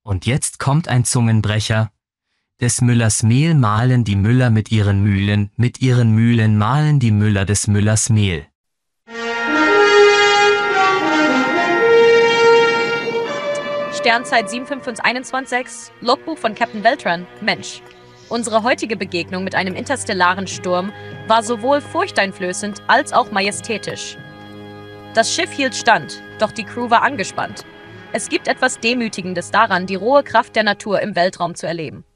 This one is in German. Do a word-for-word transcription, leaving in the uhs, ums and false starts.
Und jetzt kommt ein Zungenbrecher. Des Müllers Mehl mahlen die Müller mit ihren Mühlen, mit ihren Mühlen mahlen die Müller des Müllers Mehl. Sternzeit sieben fünf fünf eins eins sechs, Logbuch von Captain Beltran, Mensch. Unsere heutige Begegnung mit einem interstellaren Sturm war sowohl furchteinflößend als auch majestätisch. Das Schiff hielt stand, doch die Crew war angespannt. Es gibt etwas Demütigendes daran, die rohe Kraft der Natur im Weltraum zu erleben.